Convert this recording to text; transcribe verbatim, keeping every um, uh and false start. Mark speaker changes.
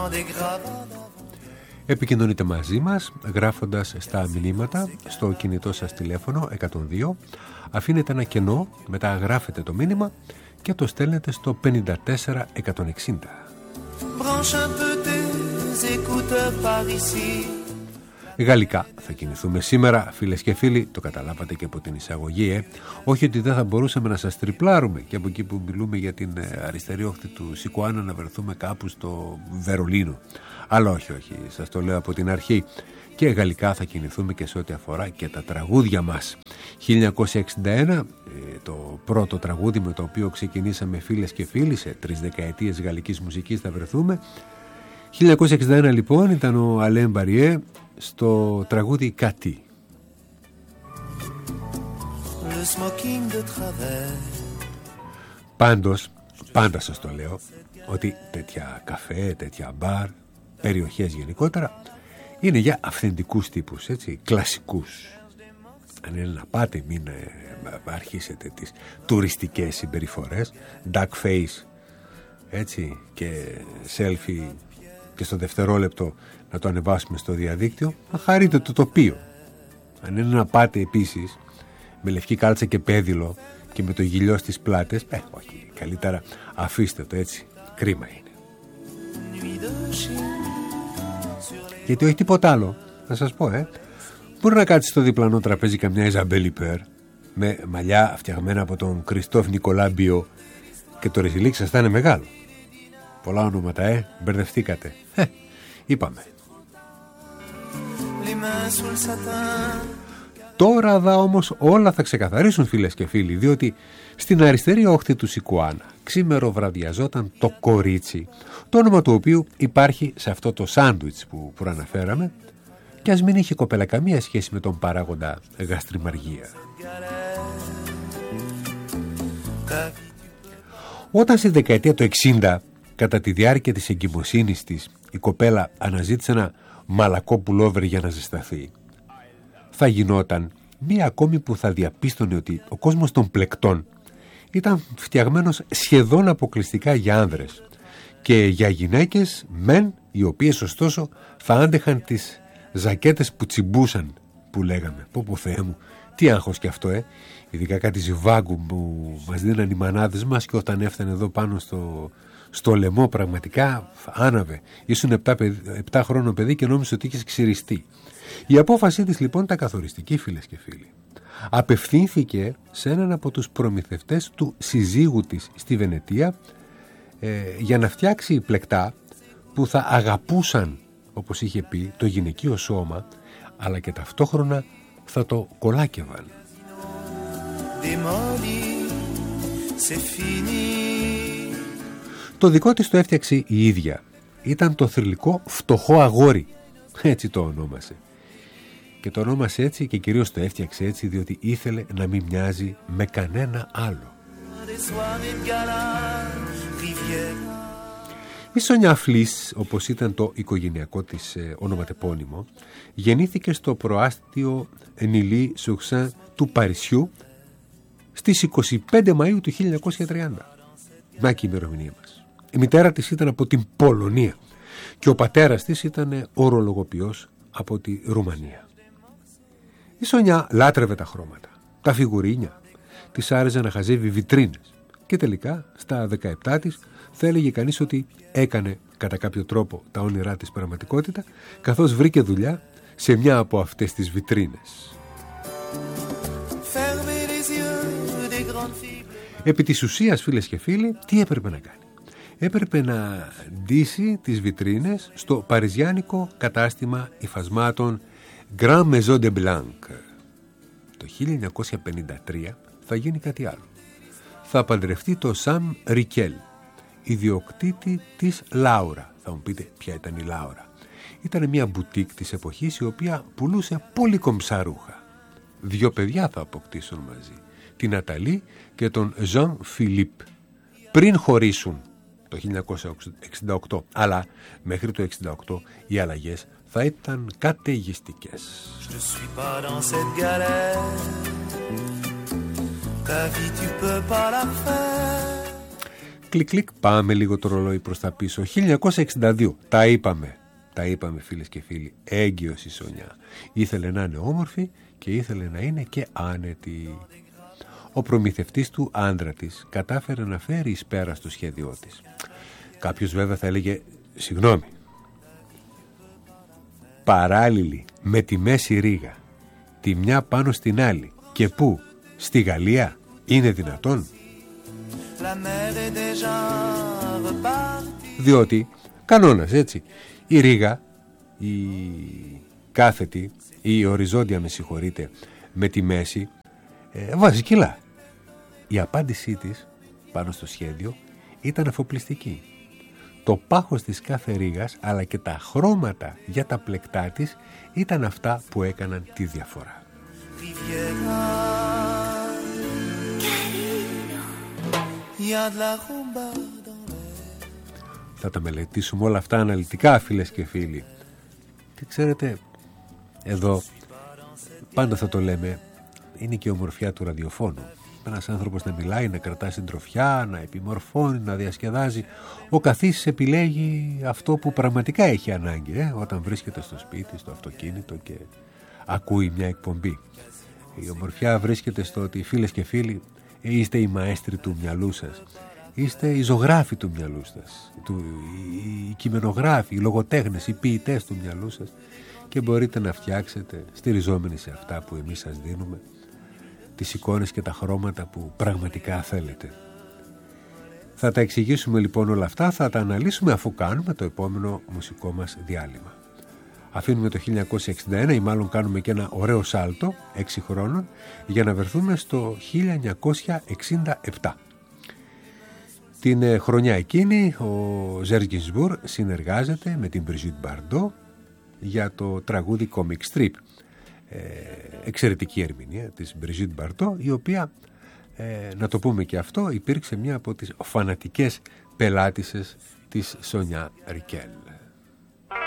Speaker 1: Επικοινωνείτε μαζί μας γράφοντας στα μηνύματα στο κινητό σας τηλέφωνο εκατόν δύο, αφήνετε ένα κενό, μετά γράφετε το μήνυμα και το στέλνετε στο πενήντα τέσσερα εκατόν εξήντα. Γαλλικά θα κινηθούμε σήμερα, φίλες και φίλοι, το καταλάβατε και από την εισαγωγή, ε? Όχι ότι δεν θα μπορούσαμε να σας τριπλάρουμε και από εκεί που μιλούμε για την αριστερή όχθη του Σικουάνα να βρεθούμε κάπου στο Βερολίνο. Αλλά όχι, όχι, σας το λέω από την αρχή. Και γαλλικά θα κινηθούμε και σε ό,τι αφορά και τα τραγούδια μας. χίλια εννιακόσια εξήντα ένα, το πρώτο τραγούδι με το οποίο ξεκινήσαμε, φίλες και φίλοι, σε τρεις δεκαετίες γαλλικής μουσικής θα βρεθούμε. χίλια εννιακόσια εξήντα ένα λοιπόν ήταν ο Αλέν Μπαριέ στο τραγούδι «Κάτι». Πάντως, πάντα σας το λέω, ότι τέτοια καφέ, τέτοια μπαρ, περιοχές γενικότερα, είναι για αυθεντικούς τύπους, έτσι, κλασικούς. Αν είναι να πάτε, μην ε, αρχίσετε τις τουριστικές συμπεριφορές, duck face, έτσι, και selfie και στο δευτερόλεπτο να το ανεβάσουμε στο διαδίκτυο. Να χαρείτε το τοπίο. Αν είναι να πάτε επίσης με λευκή κάλτσα και πέδιλο και με το γυλιό στις πλάτες, ε, όχι, καλύτερα αφήστε το, έτσι, κρίμα είναι. Γιατί όχι τίποτα άλλο, να σας πω, ε. Μπορεί να κάτσει στο διπλανό τραπέζι καμιά Ιζαμπέλ Ιπέρ με μαλλιά φτιαγμένα από τον Κριστόφ Νικολάμπιο και το ρεζιλίκ σας θα είναι μεγάλο. Πολλά ονόματα, ε, μπερδευτήκατε. Ε, είπαμε. Τώρα δα όμως όλα θα ξεκαθαρίσουν, φίλες και φίλοι, διότι στην αριστερή όχθη του Σικουάνα ξήμερο-βραδιαζόταν το κορίτσι, το όνομα του οποίου υπάρχει σε αυτό το σάντουιτς που προαναφέραμε, και ας μην είχε κοπέλα καμία σχέση με τον παράγοντα γαστριμαργία. Όταν στη δεκαετία του εξήντα, κατά τη διάρκεια της εγκυμοσύνης της, η κοπέλα αναζήτησε ένα μαλακό πουλόβερ για να ζεσταθεί, θα γινόταν μία ακόμη που θα διαπίστωνε ότι ο κόσμος των πλεκτών ήταν φτιαγμένος σχεδόν αποκλειστικά για άνδρες και για γυναίκες μεν, οι οποίες ωστόσο θα άντεχαν τις ζακέτες που τσιμπούσαν, που λέγαμε. Πω πω Θεέ μου, τι άγχος και αυτό, ε. Ειδικά κάτι ζιβάγκου που μας δίναν οι μανάδες μας, και όταν έφτανε εδώ πάνω στο, στο λαιμό πραγματικά άναβε. Ήσουν επτά χρόνων παιδί και νόμιζε ότι είχες ξυριστεί. Η απόφασή της λοιπόν ήταν καθοριστική, φίλες και φίλοι. Απευθύνθηκε σε έναν από τους προμηθευτές του συζύγου της στη Βενετία ε, για να φτιάξει πλεκτά που θα αγαπούσαν, όπως είχε πει, το γυναικείο σώμα, αλλά και ταυτόχρονα θα το κολάκευαν. Το δικό της το έφτιαξε η ίδια. Ήταν το θρυλικό φτωχό αγόρι, έτσι το ονόμασε. Και το ονόμασε έτσι και κυρίως το έφτιαξε έτσι διότι ήθελε να μην μοιάζει με κανένα άλλο. Η Σόνια Φλίς, όπως ήταν το οικογενειακό της ε, ονοματεπώνυμο, γεννήθηκε στο προάστιο Νιλί Σουξάν του Παρισιού στις είκοσι πέντε Μαΐου του χίλια εννιακόσια τριάντα. Να και η ημερομηνία μας. Η μητέρα της ήταν από την Πολωνία και ο πατέρας της ήταν ορολογοποιός από τη Ρουμανία. Η Σόνια λάτρευε τα χρώματα, τα φιγουρίνια, της άρεσε να χαζεύει βιτρίνες και τελικά στα δεκαεπτά της θα έλεγε κανείς ότι έκανε κατά κάποιο τρόπο τα όνειρά της πραγματικότητα, καθώς βρήκε δουλειά σε μια από αυτές τις βιτρίνες. Επί της ουσίας, φίλες και φίλοι, τι έπρεπε να κάνει? Έπρεπε να ντύσει τις βιτρίνες στο παριζιάνικο κατάστημα υφασμάτων Grand Maison de Blanc. Το χίλια εννιακόσια πενήντα τρία θα γίνει κάτι άλλο. Θα παντρευτεί το Σαμ Ρικέλ, ιδιοκτήτη της Λάουρα. Θα μου πείτε ποια ήταν η Λάουρα? Ήταν μια μπουτίκ της εποχής η οποία πουλούσε πολύ κομψά ρούχα. Δύο παιδιά θα αποκτήσουν μαζί, την Ναταλή και τον Ζαν Φιλίπ, πριν χωρίσουν το χίλια εννιακόσια εξήντα οκτώ. Αλλά μέχρι το εξήντα οκτώ οι αλλαγές θα ήταν καταιγιστικές. Κλικ κλικ, πάμε λίγο το ρολόι προς τα πίσω. χίλια εννιακόσια εξήντα δύο, τα είπαμε. Τα είπαμε φίλες και φίλοι, έγκυος η Σονιά. Ήθελε να είναι όμορφη και ήθελε να είναι και άνετη. Ο προμηθευτής του, άντρα της, κατάφερε να φέρει εις πέρα στο σχέδιό της. Κάποιος βέβαια θα έλεγε, συγγνώμη, παράλληλη με τη μέση ρίγα, τη μια πάνω στην άλλη, και πού, στη Γαλλία, είναι δυνατόν? Διότι, κανόνας έτσι, η ρίγα, η κάθετη ή η οριζόντια, με συγχωρείτε, με τη μέση, ε, βάζει κιλά. Η απάντησή της πάνω στο σχέδιο ήταν αφοπλιστική. Το πάχος της κάθε ρίγας αλλά και τα χρώματα για τα πλεκτά της ήταν αυτά που έκαναν τη διαφορά. Θα τα μελετήσουμε όλα αυτά αναλυτικά, φίλες και φίλοι. Και ξέρετε, εδώ πάντα θα το λέμε, είναι και η ομορφιά του ραδιοφώνου. Ένας άνθρωπος να μιλάει, να κρατά συντροφιά, να επιμορφώνει, να διασκεδάζει. Ο καθής επιλέγει αυτό που πραγματικά έχει ανάγκη, ε, όταν βρίσκεται στο σπίτι, στο αυτοκίνητο και ακούει μια εκπομπή. Η ομορφιά βρίσκεται στο ότι, φίλες και φίλοι, είστε οι μαέστροι του μυαλού σας. Είστε οι ζωγράφοι του μυαλού σας, οι κειμενογράφοι, οι λογοτέχνες, οι ποιητές του μυαλού σας, και μπορείτε να φτιάξετε, στηριζόμενοι σε αυτά που εμείς σας δίνουμε, τις εικόνες και τα χρώματα που πραγματικά θέλετε. Θα τα εξηγήσουμε λοιπόν όλα αυτά, θα τα αναλύσουμε αφού κάνουμε το επόμενο μουσικό μας διάλειμμα. Αφήνουμε το χίλια εννιακόσια εξήντα ένα ή μάλλον κάνουμε και ένα ωραίο σάλτο έξι χρόνων για να βρεθούμε στο χίλια εννιακόσια εξήντα επτά. Την χρονιά εκείνη ο Ζερζ Γκινσμπουρ συνεργάζεται με την Μπριζίτ Μπαρντό για το τραγούδι Comic Strip. Ε, εξαιρετική ερμηνεία της Μπριζίτ Μπαρντό, η οποία, ε, να το πούμε και αυτό, υπήρξε μια από τις φανατικές πελάτισσες της Σονιά Ρικέλ.